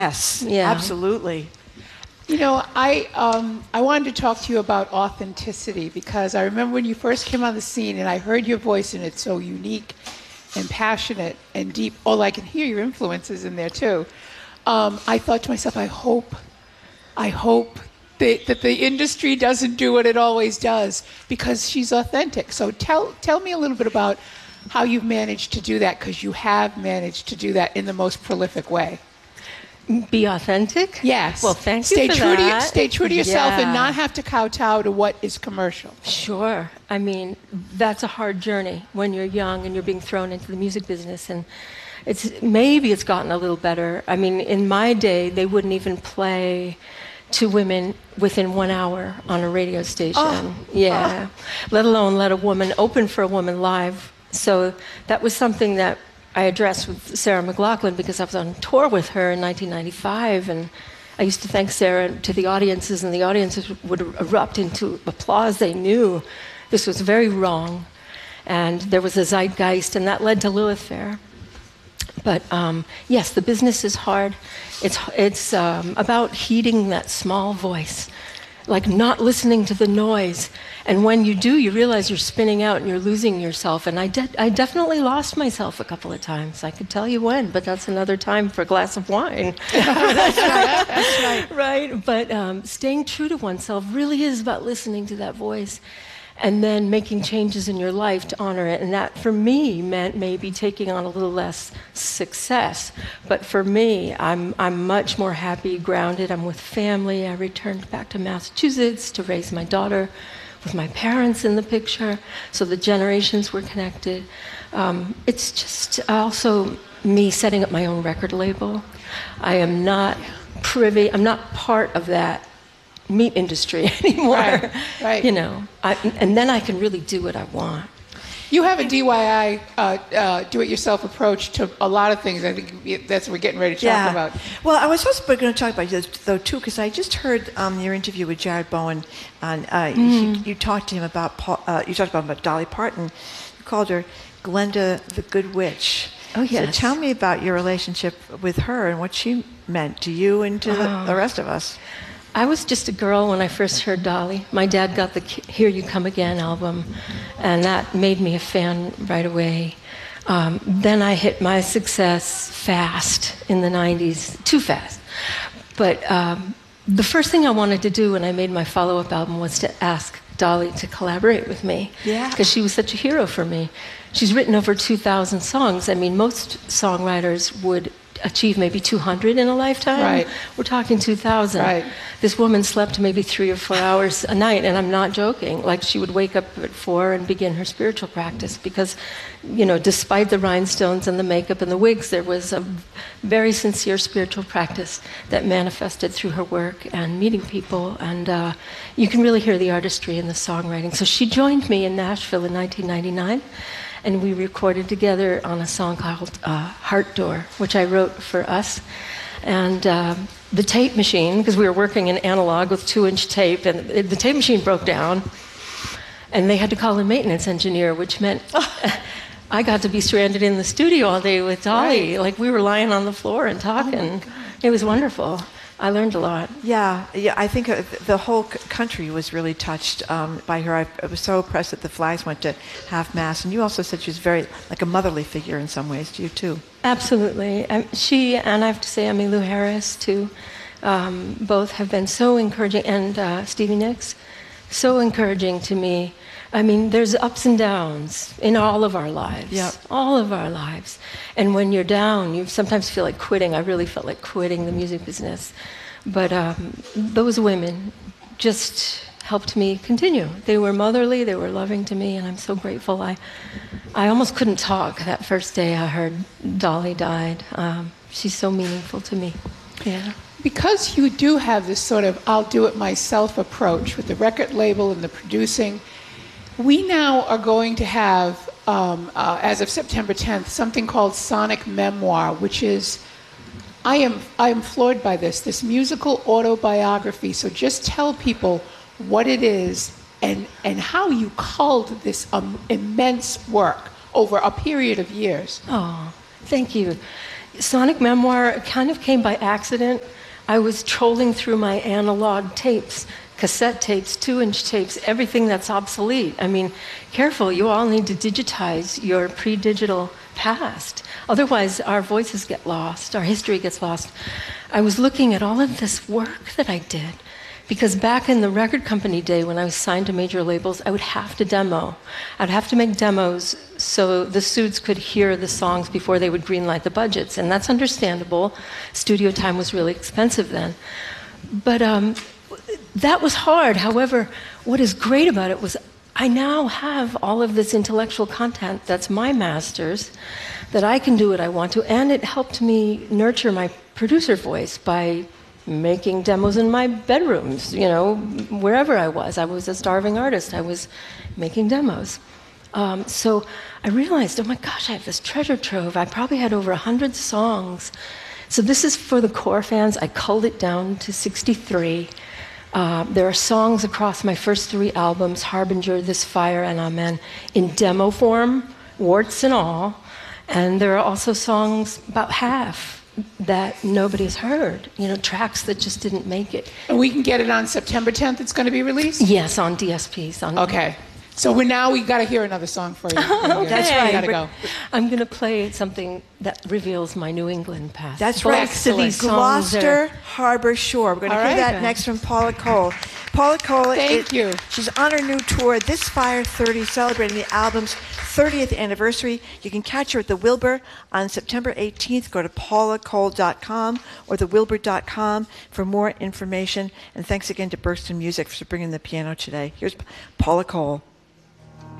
Yes, Yeah. absolutely. You know, I wanted to talk to you about authenticity because I remember when you first came on the scene and I heard your voice and it's so unique and passionate and deep. Oh, I can hear your influences in there too. I thought to myself, I hope that the industry doesn't do what it always does because she's authentic. So tell me a little bit about how you've managed to do that, because you have managed to do that in the most prolific way. Be authentic? Yes. Well, thank you for that. Stay true to yourself and Yeah. not have to kowtow to what is commercial. Sure. I mean, that's a hard journey when you're young and you're being thrown into the music business. And maybe it's gotten a little better. I mean, in my day, they wouldn't even play to women within 1 hour on a radio station. Let alone let a woman open for a woman live. So that was something that I addressed with Sarah McLachlan because I was on tour with her in 1995, and I used to thank Sarah to the audiences, and the audiences would erupt into applause. They knew this was very wrong, and there was a zeitgeist, and that led to Lilith Fair. But yes, the business is hard. It's about heeding that small voice, like not listening to the noise. And when you do, you realize you're spinning out and you're losing yourself. And I definitely lost myself a couple of times. I could tell you when, but that's another time for a glass of wine. That's right. Right? But staying true to oneself really is about listening to that voice and then making changes in your life to honor it. And that, for me, meant maybe taking on a little less success. But for me, I'm much more happy, grounded. I'm with family. I returned back to Massachusetts to raise my daughter with my parents in the picture, so the generations were connected. It's just also me setting up my own record label. I am not privy, I'm not part of that meat industry anymore. Right. You know, and then I can really do what I want. You have a DIY, do-it-yourself approach to a lot of things. I think that's what we're getting ready to talk about. Well, I was also going to talk about this, though, too, because I just heard your interview with Jared Bowen, and you talked to him about you talked about Dolly Parton. You called her Glenda the Good Witch. Oh, yes. So tell me about your relationship with her and what she meant to you and to the rest of us. I was just a girl when I first heard Dolly. My dad got the Here You Come Again album, and that made me a fan right away. Then I hit my success fast in the 90s, too fast. But the first thing I wanted to do when I made my follow-up album was to ask Dolly to collaborate with me. Yeah. Because she was such a hero for me. She's written over 2,000 songs. I mean, most songwriters would achieve maybe 200 in a lifetime. Right. We're talking 2,000. Right. This woman slept maybe 3 or 4 hours a night, and I'm not joking. Like, she would wake up at 4 and begin her spiritual practice because, you know, despite the rhinestones and the makeup and the wigs, there was a very sincere spiritual practice that manifested through her work and meeting people, and you can really hear the artistry in the songwriting. So she joined me in Nashville in 1999, and we recorded together on a song called Heart Door, which I wrote for us. And the tape machine, because we were working in analog with 2-inch tape, and the tape machine broke down, and they had to call a maintenance engineer, which meant I got to be stranded in the studio all day with Dolly. Like, we were lying on the floor and talking. It was wonderful. I learned a lot. Yeah. I think the whole country was really touched by her. I was so impressed that the flags went to half-mast. And you also said she was very, like a motherly figure in some ways to you, too. Absolutely. She, and I have to say Emmylou Harris, too, both have been so encouraging, and Stevie Nicks, so encouraging to me. I mean, there's ups and downs in all of our lives. Yep. All of our lives. And when you're down, you sometimes feel like quitting. I really felt like quitting the music business. But those women just helped me continue. They were motherly, they were loving to me, and I'm so grateful. I almost couldn't talk that first day I heard Dolly died. She's so meaningful to me. Yeah. Because you do have this sort of I'll do it myself approach with the record label and the producing, we now are going to have, as of September 10th, something called Sonic Memoir, which is, I am floored by this musical autobiography. So just tell people what it is and how you culled this immense work over a period of years. Oh, thank you. Sonic Memoir kind of came by accident. I was trolling through my analog tapes, cassette tapes, 2-inch tapes, everything that's obsolete. I mean, careful, you all need to digitize your pre-digital past. Otherwise, our voices get lost, our history gets lost. I was looking at all of this work that I did, because back in the record company day when I was signed to major labels, I would have to demo. I'd have to make demos so the suits could hear the songs before they would greenlight the budgets, and that's understandable. Studio time was really expensive then. But that was hard. However, what is great about it was I now have all of this intellectual content that's my master's, that I can do what I want to, and it helped me nurture my producer voice by making demos in my bedrooms, you know, wherever I was. I was a starving artist. I was making demos. So I realized, oh my gosh, I have this treasure trove. I probably had over 100 songs. So this is for the core fans. I culled it down to 63. There are songs across my first 3 albums, Harbinger, This Fire, and Amen, in demo form, warts and all. And there are also songs, about half, that nobody's heard, you know, tracks that just didn't make it. And we can get it on September 10th, it's going to be released? Yes, on DSPs. Okay. So we got to hear another song for you. Okay. That's right. You got to go. I'm going to play something that reveals my New England past. That's right. Both of these songs Gloucester are- Harbor Shore. We're going to All hear right. that next from Paula Cole. Paula Cole, Thank you. She's on her new tour, This Fire 30, celebrating the album's 30th anniversary. You can catch her at the Wilbur on September 18th. Go to paulacole.com or thewilbur.com for more information. And thanks again to Burston Music for bringing the piano today. Here's Paula Cole.